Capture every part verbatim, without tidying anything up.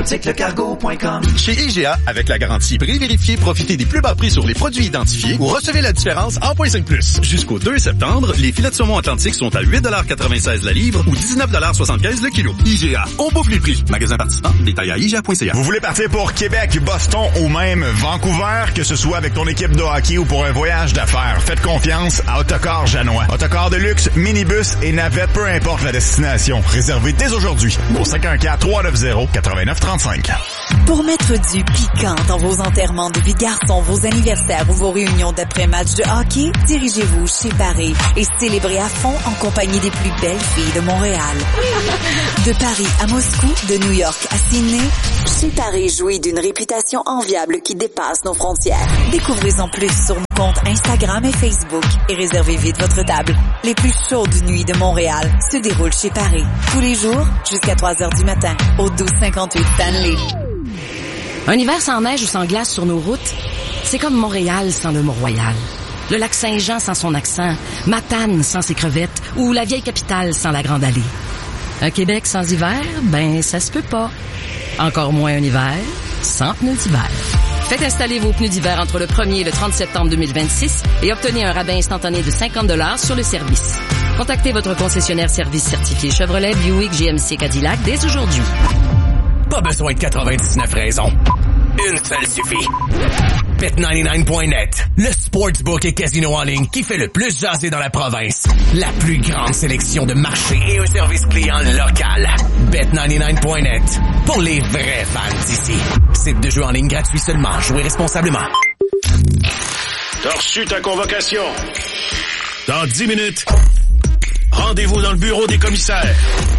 boutique le cargo point com. Chez I G A, avec la garantie prix vérifié, profitez des plus bas prix sur les produits identifiés ou recevez la différence en point cinq plus. Jusqu'au deux septembre, les filets de saumon Atlantique sont à huit quatre-vingt-seize la livre ou dix-neuf soixante-quinze le kilo. I G A, on bouffe les prix. Magasin participant, détail à I G A point C A. Vous voulez partir pour Québec, Boston ou même Vancouver, que ce soit avec ton équipe de hockey ou pour un voyage d'affaires, faites confiance à Autocar Janois. Autocar de luxe, minibus et navette, peu importe la destination. Réservez dès aujourd'hui au cinq un quatre, trois neuf zéro, neuf neuf trois cinq. Pour mettre du piquant dans vos enterrements de vie de garçon, vos anniversaires ou vos réunions d'après-match de hockey, dirigez-vous chez Paris et célébrez à fond en compagnie des plus belles filles de Montréal. De Paris à Moscou, de New York à Sydney, chez Paris jouit d'une réputation enviable qui dépasse nos frontières. Découvrez-en plus sur nos comptes Instagram et Facebook et réservez vite votre table. Les plus chaudes nuits de Montréal se déroulent chez Paris. Tous les jours, jusqu'à trois heures du matin, au douze cinquante-huit Stanley. Un hiver sans neige ou sans glace sur nos routes, c'est comme Montréal sans le Mont-Royal. Le lac Saint-Jean sans son accent, Matane sans ses crevettes ou la vieille capitale sans la Grande Allée. Un Québec sans hiver, ben ça se peut pas. Encore moins un hiver sans pneus d'hiver. Faites installer vos pneus d'hiver entre le premier et le trente septembre deux mille vingt-six et obtenez un rabais instantané de cinquante dollars sur le service. Contactez votre concessionnaire service certifié Chevrolet, Buick, G M C, Cadillac dès aujourd'hui. Pas besoin de quatre-vingt-dix-neuf raisons. Une seule suffit. Bet quatre-vingt-dix-neuf point net, le sportsbook et casino en ligne qui fait le plus jaser dans la province. La plus grande sélection de marchés et un service client local. Bet quatre-vingt-dix-neuf point net, pour les vrais fans d'ici. Site de jeu en ligne gratuit seulement. Jouez responsablement. T'as reçu ta convocation. Dans dix minutes, rendez-vous dans le bureau des commissaires.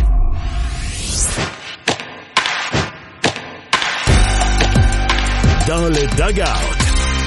Dans le dugout.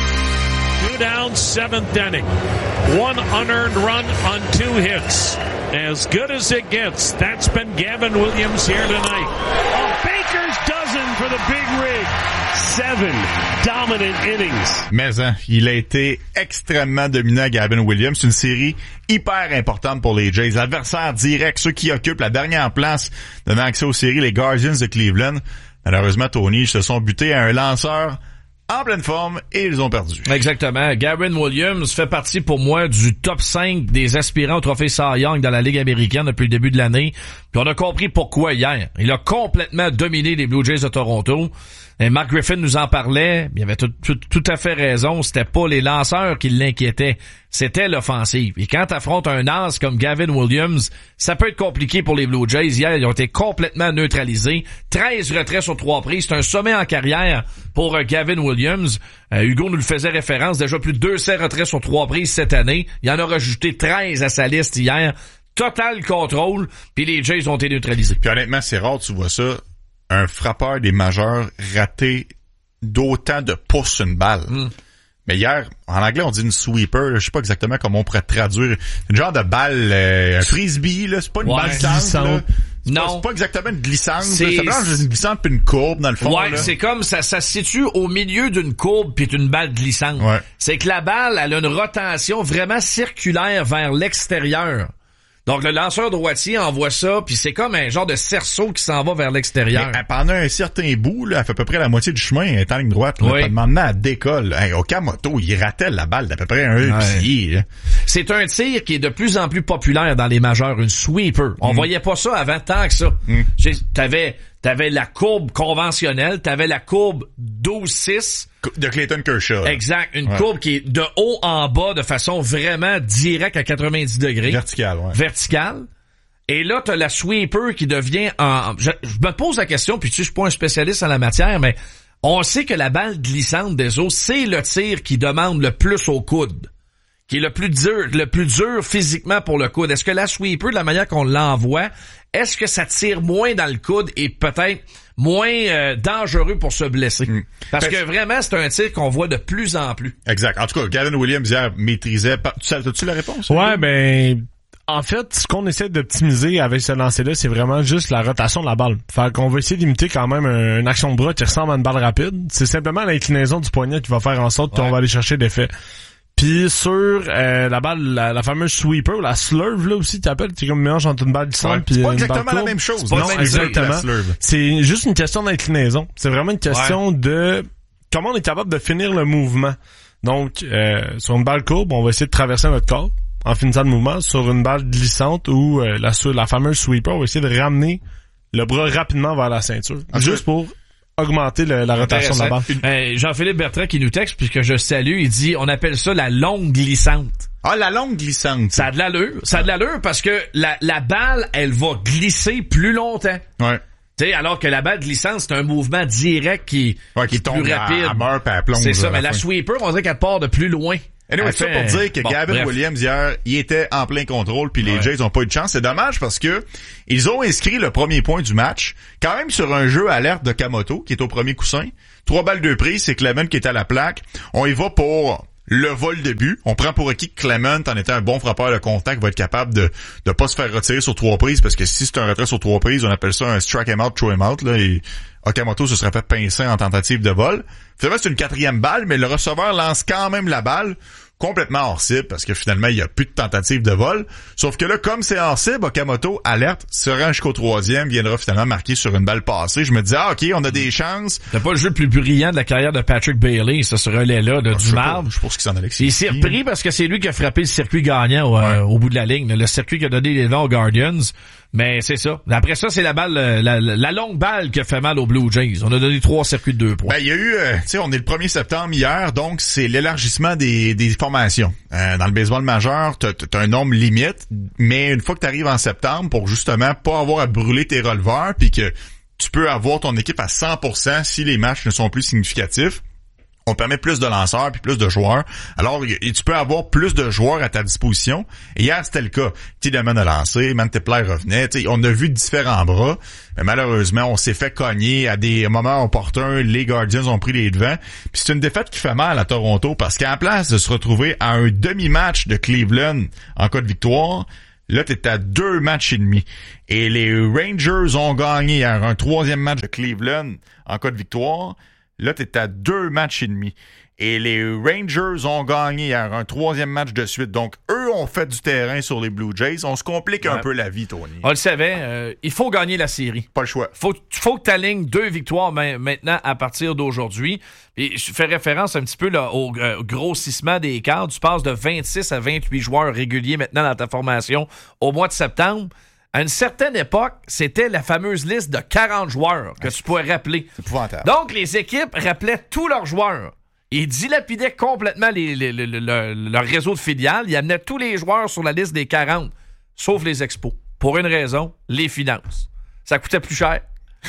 Two down, seventh inning. One unearned run on two hits. As good as it gets. That's been Gavin Williams here tonight. A Baker's dozen for the big rig. Seven dominant innings. Mais hein, il a été extrêmement dominant, Gavin Williams. C'est une série hyper importante pour les Jays. L'adversaire direct, ceux qui occupent la dernière place donnant accès aux séries, les Guardians de Cleveland. Malheureusement, Tony, ils se sont butés à un lanceur en pleine forme et ils ont perdu. Exactement. Gavin Williams fait partie pour moi du top cinq des aspirants au trophée Cy Young dans la Ligue américaine depuis le début de l'année. Puis on a compris pourquoi hier. Il a complètement dominé les Blue Jays de Toronto. Et Mark Griffin nous en parlait. Il avait tout, tout, tout à fait raison. C'était pas les lanceurs qui l'inquiétaient. C'était l'offensive. Et quand t'affrontes un as comme Gavin Williams, ça peut être compliqué pour les Blue Jays. Hier, ils ont été complètement neutralisés. treize retraits sur trois prises. C'est un sommet en carrière pour euh, Gavin Williams. Euh, Hugo nous le faisait référence. Déjà plus de deux cents retraits sur trois prises cette année. Il en a rajouté treize à sa liste hier. Total contrôle. Puis les Jays ont été neutralisés. Puis honnêtement, c'est rare, tu vois ça. Un frappeur des majeurs raté d'autant de pouces sur une balle. Mm. Mais hier, en anglais, on dit une sweeper. Là, je sais pas exactement comment on pourrait traduire. Une genre de balle, euh, un frisbee, là. C'est pas une ouais, balle glissante. C'est non. Pas, c'est pas exactement une glissante. C'est, ça mélange une glissante puis une courbe, dans le fond. Ouais, là. c'est comme ça, ça se situe au milieu d'une courbe puis d'une balle glissante. Ouais. C'est que la balle, elle a une rotation vraiment circulaire vers l'extérieur. Donc, le lanceur droitier envoie ça, puis c'est comme un genre de cerceau qui s'en va vers l'extérieur. Mais pendant un certain bout, là, elle fait à peu près la moitié du chemin, elle est en ligne droite. Là, oui. Maintenant, elle décolle. Hey, Okamoto, il ratait la balle d'à peu près un ouais. pied. C'est un tir qui est de plus en plus populaire dans les majeurs, une sweeper. On mm. voyait pas ça avant tant que ça. Mm. T'avais, t'avais la courbe conventionnelle, t'avais la courbe douze six. De Clayton Kershaw. Exact. Une ouais. courbe qui est de haut en bas de façon vraiment directe à quatre-vingt-dix degrés. Verticale, ouais. Verticale. Et là, t'as la sweeper qui devient en... Je, je me pose la question, puis tu sais, je suis pas un spécialiste en la matière, mais on sait que la balle glissante des os, c'est le tir qui demande le plus au coude. Qui est le plus dur, le plus dur physiquement pour le coude. Est-ce que la sweeper, de la manière qu'on l'envoie, est-ce que ça tire moins dans le coude et peut-être moins euh, dangereux pour se blesser? Mmh. Parce que vraiment, c'est un tir qu'on voit de plus en plus. Exact. En tout cas, Gavin Williams hier maîtrisait... Tu as-tu la réponse? Ouais, ben... En fait, ce qu'on essaie d'optimiser avec ce lancer-là, c'est vraiment juste la rotation de la balle. Fait qu'on va essayer d'imiter quand même une action de bras qui ressemble à une balle rapide. C'est simplement l'inclinaison du poignet qui va faire en sorte ouais. qu'on va aller chercher l'effet. Puis sur euh, la balle, la, la fameuse sweeper, la slurve là aussi, tu appelles, c'est comme un mélange entre une balle glissante ouais, puis une balle C'est pas exactement la même chose. C'est pas non, exactement. C'est juste une question d'inclinaison. C'est vraiment une question ouais. de comment on est capable de finir le mouvement. Donc, euh, sur une balle courbe, on va essayer de traverser notre corps en finissant le mouvement. Sur une balle glissante ou euh, la, la fameuse sweeper, on va essayer de ramener le bras rapidement vers la ceinture. Okay. Juste pour augmenter le, la rotation de la balle. Euh, Jean-Philippe Bertrand qui nous texte, puisque je salue, il dit on appelle ça la longue glissante. Ah, la longue glissante. Ça a de l'allure. Ça a de l'allure parce que la, la balle, elle va glisser plus longtemps. Ouais. T'sais, alors que la balle glissante, c'est un mouvement direct qui, ouais, qui, qui est tombe plus rapide. À, à meurt, puis à plonge, c'est ça, mais la la sweeper, on dirait qu'elle part de plus loin. Anyway, c'est ça pour dire que bon, Gavin bref. Williams hier, il était en plein contrôle puis les ouais. Jays ont pas eu de chance. C'est dommage parce que ils ont inscrit le premier point du match, quand même sur un jeu alerte de Kamoto qui est au premier coussin. Trois balles de prise, c'est Clement qui est à la plaque. On y va pour le vol de but. On prend pour acquis que Clement, en étant un bon frappeur de contact, va être capable de de pas se faire retirer sur trois prises parce que si c'est un retrait sur trois prises, on appelle ça un strike him out, throw him out là. Et Okamoto se serait fait pincer en tentative de vol. Finalement, c'est une quatrième balle, mais le receveur lance quand même la balle complètement hors cible parce que finalement, il n'y a plus de tentative de vol. Sauf que là, comme c'est hors cible, Okamoto, alerte, se rend jusqu'au troisième, viendra finalement marquer sur une balle passée. Je me dis, ah, OK, on a des chances. C'est pas le jeu le plus brillant de la carrière de Patrick Bailey, ça se relais-là, de ah, du marbre. Je pense qu'il s'en allait. Il s'est repris parce que c'est lui qui a frappé le circuit gagnant au, ouais. euh, au bout de la ligne. Le circuit qui a donné les vents aux Guardians. Mais c'est ça. Après ça, c'est la balle, la, la, la longue balle qui a fait mal aux Blue Jays. On a donné trois circuits de deux points. Ben, il y a eu, euh, tu sais, on est le premier septembre hier, donc c'est l'élargissement des, des formations. Euh, dans le baseball majeur, t'as, t'as un nombre limite, mais une fois que t'arrives en septembre, pour justement pas avoir à brûler tes releveurs, puis que tu peux avoir ton équipe à cent pour cent si les matchs ne sont plus significatifs, on permet plus de lanceurs puis plus de joueurs. Alors, tu peux avoir plus de joueurs à ta disposition. Et hier, c'était le cas. Tiedemann a lancé, Mantiply revenait. T'sais, on a vu différents bras. Mais malheureusement, on s'est fait cogner à des moments opportuns. Les Guardians ont pris les devants. Puis c'est une défaite qui fait mal à Toronto parce qu'en place de se retrouver à un demi-match de Cleveland en cas de victoire, là, t'es à deux matchs et demi. Et les Rangers ont gagné hier un troisième match de Cleveland en cas de victoire. Là, t'es à deux matchs et demi. Et les Rangers ont gagné hier un troisième match de suite. Donc, eux ont fait du terrain sur les Blue Jays. On se complique ouais. un peu la vie, Tony. On le savait. Euh, il faut gagner la série. Pas le choix. Faut, faut que tu alignes deux victoires maintenant à partir d'aujourd'hui. Et je fais référence un petit peu là, au euh, grossissement des cadres. Tu passes de vingt-six à vingt-huit joueurs réguliers maintenant dans ta formation au mois de septembre. À une certaine époque, c'était la fameuse liste de quarante joueurs que ouais, tu pourrais rappeler. C'est épouvantable. Donc, les équipes rappelaient tous leurs joueurs. Ils dilapidaient complètement les, les, les, les, le, leur réseau de filiales. Ils amenaient tous les joueurs sur la liste des quarante, sauf les expos. Pour une raison, les finances. Ça coûtait plus cher.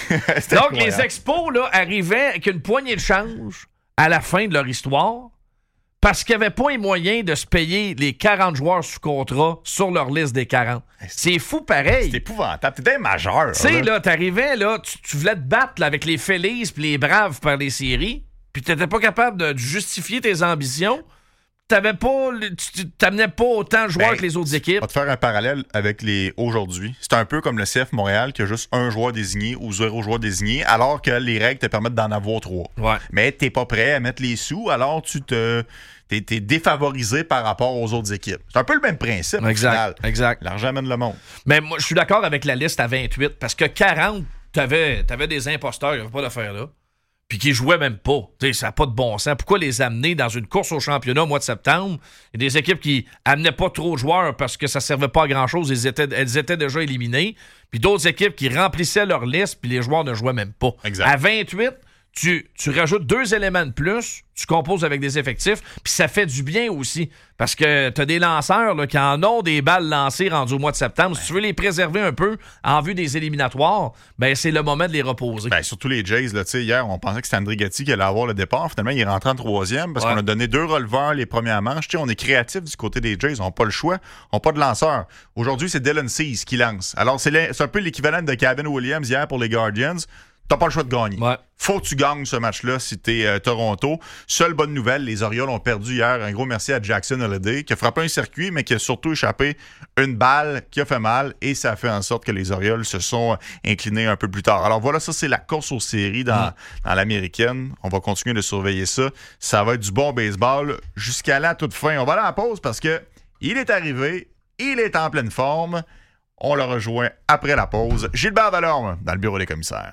Donc, les expos là, arrivaient avec une poignée de change à la fin de leur histoire parce qu'ils n'avaient pas les moyens de se payer les quarante joueurs sous contrat sur leur liste des quarante. C'est fou pareil. C'est épouvantable. T'étais majeur. Tu sais, là, t'arrivais, là, tu, tu voulais te battre là, avec les Phillies pis les Braves par les séries, puis t'étais pas capable de justifier tes ambitions. T'avais pas, tu t'amenais pas autant de joueurs ben, que les autres équipes. On va te faire un parallèle avec les aujourd'hui. C'est un peu comme le C F Montréal qui a juste un joueur désigné ou zéro joueur désigné, alors que les règles te permettent d'en avoir trois. Ouais. Mais t'es pas prêt à mettre les sous, alors tu te t'es, t'es défavorisé par rapport aux autres équipes. C'est un peu le même principe. Exact. Au final. Exact. L'argent amène le monde. Mais moi, je suis d'accord avec la liste à vingt-huit parce que quarante, t'avais, t'avais des imposteurs, il n'y avait pas d'affaire là. Puis qui jouaient même pas. T'sais, ça n'a pas de bon sens. Pourquoi les amener dans une course au championnat au mois de septembre? Il y a des équipes qui amenaient pas trop de joueurs parce que ça servait pas à grand-chose. Elles étaient, elles étaient déjà éliminées. Puis d'autres équipes qui remplissaient leur liste puis les joueurs ne jouaient même pas. Exact. À vingt-huit, tu, tu rajoutes deux éléments de plus, tu composes avec des effectifs, puis ça fait du bien aussi. Parce que t'as des lanceurs là, qui en ont des balles lancées rendues au mois de septembre. Si tu veux les préserver un peu en vue des éliminatoires, ben c'est le moment de les reposer. Ben, surtout les Jays, là, tu sais, hier, on pensait que c'était André Gatti qui allait avoir le départ. Finalement, il est rentré en troisième parce ouais. qu'on a donné deux releveurs les premières manches. Tu sais, on est créatif du côté des Jays. On n'a pas le choix. On n'a pas de lanceur. Aujourd'hui, c'est Dylan Cease qui lance. Alors, c'est, c'est un peu l'équivalent de Gavin Williams hier pour les Guardians. T'as pas le choix de gagner. Ouais. Faut faut que tu gagnes ce match-là si t'es euh, Toronto. Seule bonne nouvelle, les Orioles ont perdu hier. Un gros merci à Jackson Holliday qui a frappé un circuit, mais qui a surtout échappé une balle qui a fait mal et ça a fait en sorte que les Orioles se sont inclinés un peu plus tard. Alors voilà, ça c'est la course aux séries dans, mmh. dans l'américaine. On va continuer de surveiller ça. Ça va être du bon baseball jusqu'à la toute fin. On va aller à la pause parce que il est arrivé, il est en pleine forme. On le rejoint après la pause. Gilbert Delorme dans le bureau des commissaires.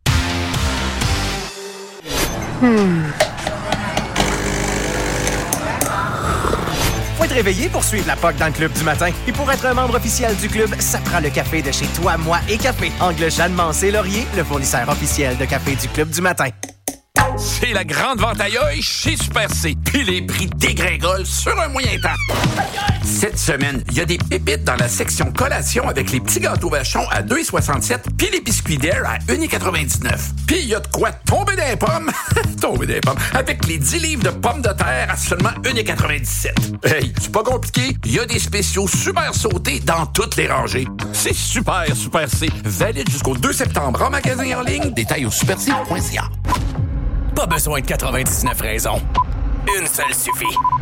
Hmm. Faut être réveillé pour suivre la P O C dans le club du matin. Et pour être un membre officiel du club, ça prend le café de chez Toi, Moi et Café. Angle Jeanne Mancé Laurier, le fournisseur officiel de café du club du matin. C'est la grande vente à œil chez Super C. Puis les prix dégringolent sur un moyen temps. Cette semaine, il y a des pépites dans la section collation avec les petits gâteaux vachons à deux soixante-sept puis les biscuits d'air à un quatre-vingt-dix-neuf. Puis il y a de quoi tomber des pommes. tomber des pommes. Avec les dix livres de pommes de terre à seulement un quatre-vingt-dix-sept. Hey, c'est pas compliqué. Il y a des spéciaux super sautés dans toutes les rangées. C'est super, Super C. Valide jusqu'au deux septembre en magasin en ligne. Détails au super c point c a. Pas besoin de quatre-vingt-dix-neuf raisons. Une seule suffit.